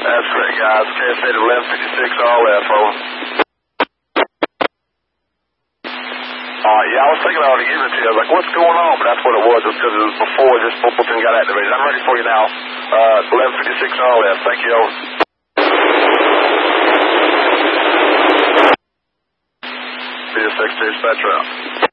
That's correct, guys. KSA to 1156 RLF, over. Yeah, I was thinking I ought to give it to you. I was like, what's going on? But that's what it was. It was because it was before this bulletin got activated. I'm ready for you now. 1156 RLF. Thank you, over. Be a 6 dispatcher out.